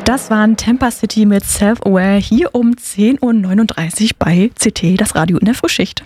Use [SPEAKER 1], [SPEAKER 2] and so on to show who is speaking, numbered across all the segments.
[SPEAKER 1] Das waren Tampa City mit Self-Aware hier um 10.39 Uhr bei CT, das Radio in der Frühschicht.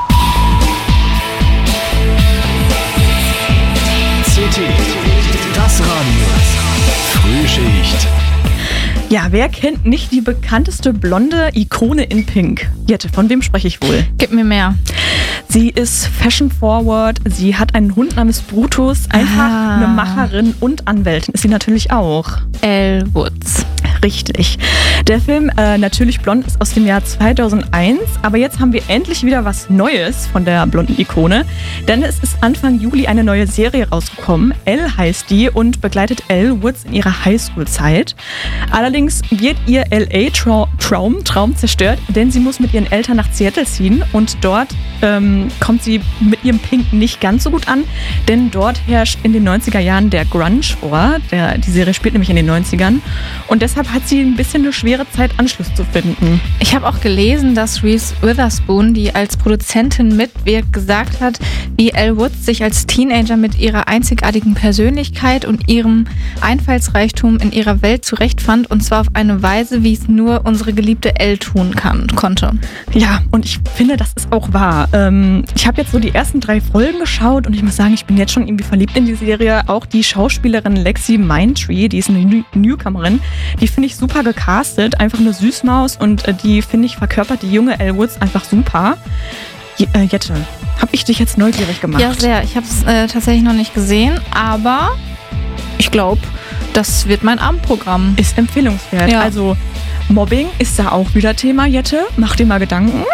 [SPEAKER 2] CT, das Radio. Frühschicht.
[SPEAKER 1] Ja, wer kennt nicht die bekannteste blonde Ikone in Pink? Jette, von wem spreche ich wohl?
[SPEAKER 3] Gib mir mehr.
[SPEAKER 1] Sie ist fashion-forward, sie hat einen Hund namens Brutus, einfach eine Macherin und Anwältin ist sie natürlich auch.
[SPEAKER 3] Elle Woods.
[SPEAKER 1] Richtig. Der Film Natürlich blond ist aus dem Jahr 2001, aber jetzt haben wir endlich wieder was Neues von der blonden Ikone, denn es ist Anfang Juli eine neue Serie rausgekommen. Elle heißt die und begleitet Elle Woods in ihrer Highschool-Zeit. Allerdings wird ihr LA-Traum zerstört, denn sie muss mit ihren Eltern nach Seattle ziehen und dort kommt sie mit ihrem Pink nicht ganz so gut an, denn dort herrscht in den 90er Jahren der Grunge vor. Die Serie spielt nämlich in den 90ern und deshalb hat sie ein bisschen eine schwere Zeit, Anschluss zu finden.
[SPEAKER 3] Ich habe auch gelesen, dass Reese Witherspoon, die als Produzentin mitwirkt, gesagt hat, wie Elle Woods sich als Teenager mit ihrer einzigartigen Persönlichkeit und ihrem Einfallsreichtum in ihrer Welt zurechtfand, und zwar auf eine Weise, wie es nur unsere geliebte Elle tun konnte.
[SPEAKER 1] Ja, und ich finde, das ist auch wahr. Ich habe jetzt so die ersten 3 Folgen geschaut und ich muss sagen, ich bin jetzt schon irgendwie verliebt in die Serie. Auch die Schauspielerin Lexi Mindtree, die ist eine Newcomerin, die finde ich super gecastet, einfach eine Süßmaus und die, finde ich, verkörpert die junge Elle Woods einfach super. Jette, habe ich dich jetzt neugierig gemacht?
[SPEAKER 3] Ja, sehr. Ich habe es tatsächlich noch nicht gesehen, aber ich glaube, das wird mein Abendprogramm.
[SPEAKER 1] Ist empfehlenswert.
[SPEAKER 3] Ja.
[SPEAKER 1] Also Mobbing ist da auch wieder Thema, Jette. Mach dir mal Gedanken.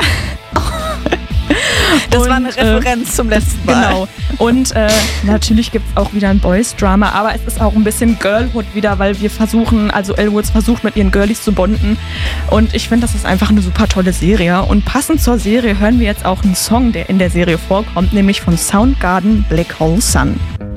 [SPEAKER 3] Das war eine Referenz zum letzten Mal.
[SPEAKER 1] Genau. Und natürlich gibt es auch wieder ein Boys-Drama, aber es ist auch ein bisschen Girlhood wieder, weil wir versuchen, also Elle Woods versucht mit ihren Girlies zu bonden. Und ich finde, das ist einfach eine super tolle Serie. Und passend zur Serie hören wir jetzt auch einen Song, der in der Serie vorkommt, nämlich von Soundgarden, Black Hole Sun.